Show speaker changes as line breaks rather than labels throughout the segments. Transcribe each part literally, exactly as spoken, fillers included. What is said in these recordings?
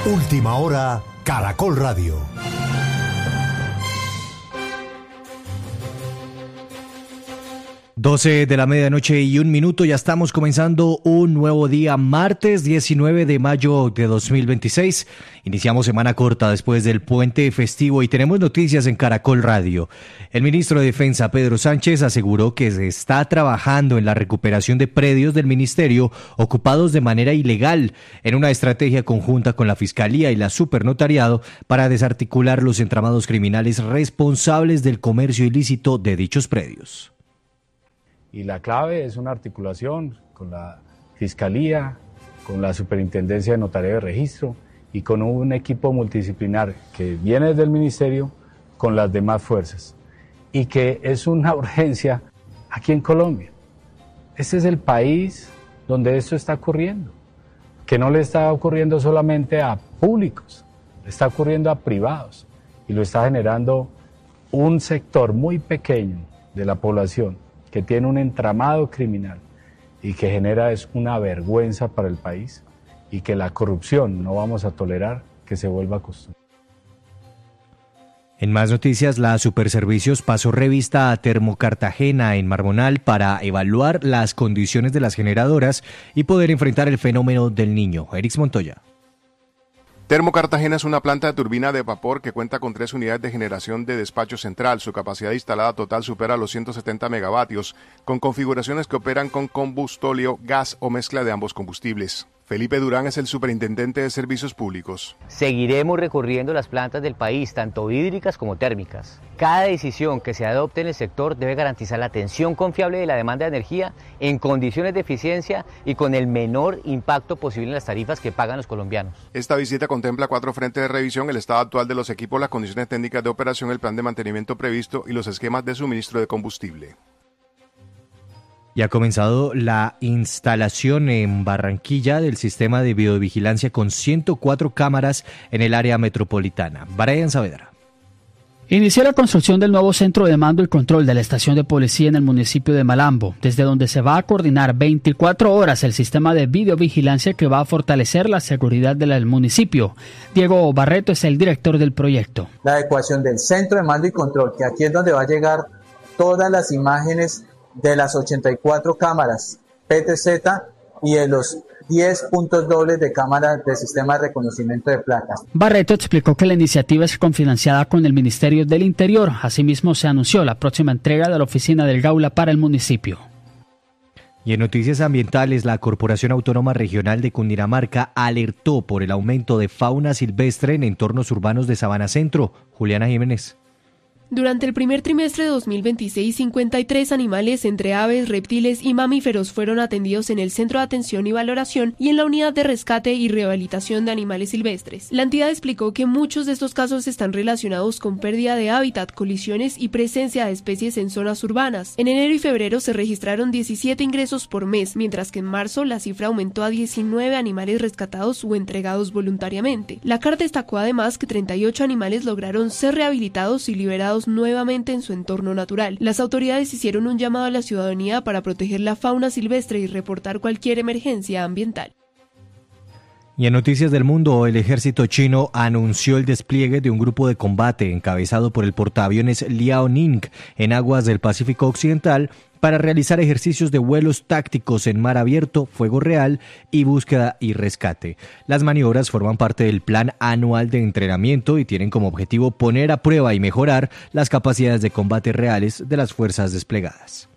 Última hora, Caracol Radio.
doce de la medianoche y un minuto, ya estamos comenzando un nuevo día, martes diecinueve de mayo de dos mil veintiséis. Iniciamos semana corta después del puente festivo y tenemos noticias en Caracol Radio. El ministro de Defensa, Pedro Sánchez, aseguró que se está trabajando en la recuperación de predios del ministerio ocupados de manera ilegal en una estrategia conjunta con la Fiscalía y la Supernotariado para desarticular los entramados criminales responsables del comercio ilícito de dichos predios.
Y la clave es una articulación con la Fiscalía, con la Superintendencia de Notaría de Registro y con un equipo multidisciplinar que viene desde el Ministerio con las demás fuerzas. Y que es una urgencia aquí en Colombia. Este es el país donde esto está ocurriendo, que no le está ocurriendo solamente a públicos, le está ocurriendo a privados y lo está generando un sector muy pequeño de la población que tiene un entramado criminal y que genera es una vergüenza para el país y que la corrupción no vamos a tolerar que se vuelva costumbre.
En más noticias, la Superservicios pasó revista a Termocartagena en Marmonal para evaluar las condiciones de las generadoras y poder enfrentar el fenómeno del Niño. Erix Montoya.
Termocartagena es una planta de turbina de vapor que cuenta con tres unidades de generación de despacho central. Su capacidad instalada total supera los ciento setenta megavatios, con configuraciones que operan con combustóleo, gas o mezcla de ambos combustibles. Felipe Durán es el superintendente de Servicios Públicos.
Seguiremos recorriendo las plantas del país, tanto hídricas como térmicas. Cada decisión que se adopte en el sector debe garantizar la atención confiable de la demanda de energía en condiciones de eficiencia y con el menor impacto posible en las tarifas que pagan los colombianos.
Esta visita contempla cuatro frentes de revisión: el estado actual de los equipos, las condiciones técnicas de operación, el plan de mantenimiento previsto y los esquemas de suministro de combustible.
Y ha comenzado la instalación en Barranquilla del sistema de videovigilancia con ciento cuatro cámaras en el área metropolitana. Brian Saavedra.
Inició la construcción del nuevo centro de mando y control de la estación de policía en el municipio de Malambo, desde donde se va a coordinar veinticuatro horas el sistema de videovigilancia que va a fortalecer la seguridad del municipio. Diego Barreto es el director del proyecto.
La adecuación del centro de mando y control, que aquí es donde va a llegar todas las imágenes de las ochenta y cuatro cámaras P T Z y de los diez puntos dobles de cámaras de sistema de reconocimiento de placas.
Barreto explicó que la iniciativa es cofinanciada con el Ministerio del Interior. Asimismo, se anunció la próxima entrega de la oficina del Gaula para el municipio.
Y en noticias ambientales, la Corporación Autónoma Regional de Cundinamarca alertó por el aumento de fauna silvestre en entornos urbanos de Sabana Centro. Juliana Jiménez.
Durante el primer trimestre de dos mil veintiséis, cincuenta y tres animales entre aves, reptiles y mamíferos fueron atendidos en el Centro de Atención y Valoración y en la Unidad de Rescate y Rehabilitación de Animales Silvestres. La entidad explicó que muchos de estos casos están relacionados con pérdida de hábitat, colisiones y presencia de especies en zonas urbanas. En enero y febrero se registraron diecisiete ingresos por mes, mientras que en marzo la cifra aumentó a diecinueve animales rescatados o entregados voluntariamente. La CAR destacó además que treinta y ocho animales lograron ser rehabilitados y liberados nuevamente en su entorno natural. Las autoridades hicieron un llamado a la ciudadanía para proteger la fauna silvestre y reportar cualquier emergencia ambiental.
Y en noticias del mundo, el ejército chino anunció el despliegue de un grupo de combate encabezado por el portaaviones Liaoning en aguas del Pacífico Occidental para realizar ejercicios de vuelos tácticos en mar abierto, fuego real y búsqueda y rescate. Las maniobras forman parte del plan anual de entrenamiento y tienen como objetivo poner a prueba y mejorar las capacidades de combate reales de las fuerzas desplegadas.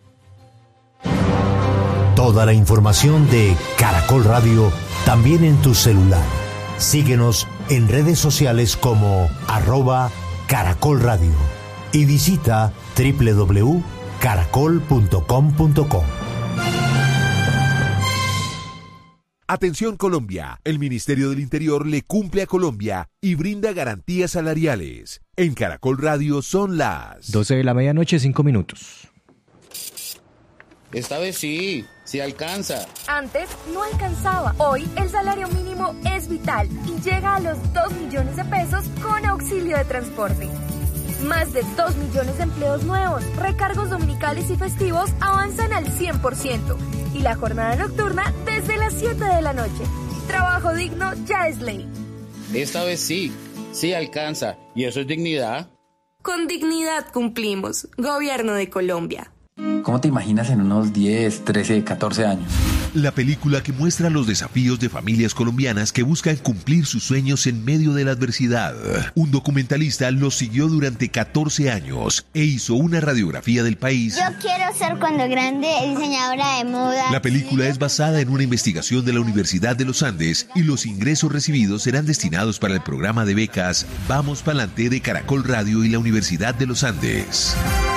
Toda la información de Caracol Radio también en tu celular. Síguenos en redes sociales como arroba Caracol Radio y visita doble u doble u doble u punto caracol punto com punto co.
Atención Colombia, el Ministerio del Interior le cumple a Colombia y brinda garantías salariales. En Caracol Radio son las
doce de la medianoche, cinco minutos.
Esta vez sí, sí alcanza.
Antes no alcanzaba. Hoy el salario mínimo es vital y llega a los dos millones de pesos con auxilio de transporte. Más de dos millones de empleos nuevos, recargos dominicales y festivos avanzan al cien por ciento y la jornada nocturna desde las siete de la noche. Trabajo digno ya es ley.
Esta vez sí, sí alcanza. Y eso es dignidad.
Con dignidad cumplimos. Gobierno de Colombia.
¿Cómo te imaginas en unos diez, trece, catorce años?
La película que muestra los desafíos de familias colombianas que buscan cumplir sus sueños en medio de la adversidad. Un documentalista los siguió durante catorce años e hizo una radiografía del país.
Yo quiero ser cuando grande diseñadora de moda.
La película es basada en una investigación de la Universidad de los Andes y los ingresos recibidos serán destinados para el programa de becas Vamos Pa'lante de Caracol Radio y la Universidad de los Andes.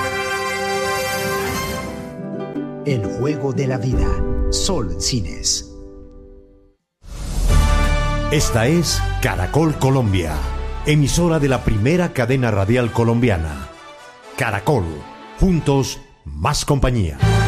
El juego de la vida. Sol Cines. Esta es Caracol Colombia, emisora de la primera cadena radial colombiana. Caracol, juntos, más compañía.